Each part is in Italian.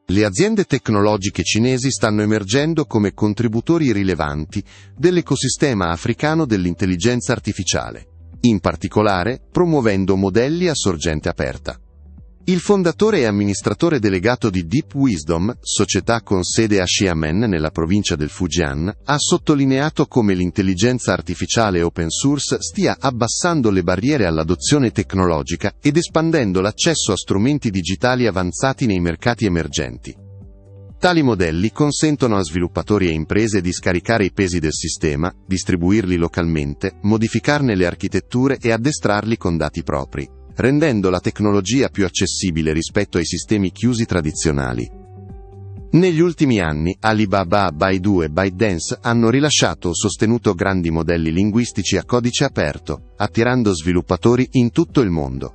Le aziende tecnologiche cinesi stanno emergendo come contributori rilevanti dell'ecosistema africano dell'intelligenza artificiale, in particolare promuovendo modelli a sorgente aperta. Il fondatore e amministratore delegato di Deep Wisdom, società con sede a Xiamen nella provincia del Fujian, ha sottolineato come l'intelligenza artificiale open source stia abbassando le barriere all'adozione tecnologica ed espandendo l'accesso a strumenti digitali avanzati nei mercati emergenti. Tali modelli consentono a sviluppatori e imprese di scaricare i pesi del sistema, distribuirli localmente, modificarne le architetture e addestrarli con dati propri, rendendo la tecnologia più accessibile rispetto ai sistemi chiusi tradizionali. Negli ultimi anni, Alibaba, Baidu e ByteDance hanno rilasciato o sostenuto grandi modelli linguistici a codice aperto, attirando sviluppatori in tutto il mondo.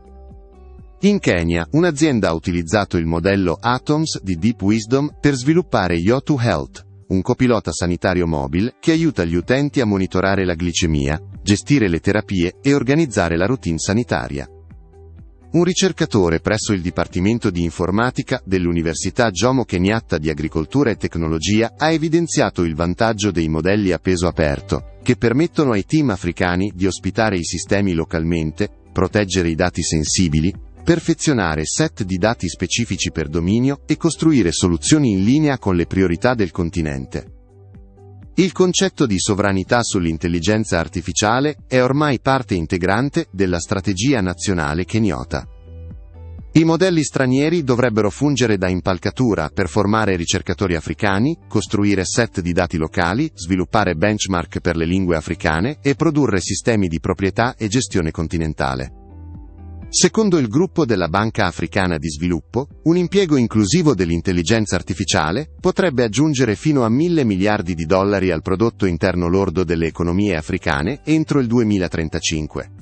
In Kenya, un'azienda ha utilizzato il modello Atoms di Deep Wisdom per sviluppare Yotu Health, un copilota sanitario mobile che aiuta gli utenti a monitorare la glicemia, gestire le terapie e organizzare la routine sanitaria. Un ricercatore presso il Dipartimento di Informatica dell'Università Jomo Kenyatta di Agricoltura e Tecnologia ha evidenziato il vantaggio dei modelli a peso aperto, che permettono ai team africani di ospitare i sistemi localmente, proteggere i dati sensibili, perfezionare set di dati specifici per dominio e costruire soluzioni in linea con le priorità del continente. Il concetto di sovranità sull'intelligenza artificiale è ormai parte integrante della strategia nazionale kenyota. I modelli stranieri dovrebbero fungere da impalcatura per formare ricercatori africani, costruire set di dati locali, sviluppare benchmark per le lingue africane e produrre sistemi di proprietà e gestione continentale. Secondo il gruppo della Banca Africana di Sviluppo, un impiego inclusivo dell'intelligenza artificiale potrebbe aggiungere fino a $1.000 miliardi al prodotto interno lordo delle economie africane entro il 2035.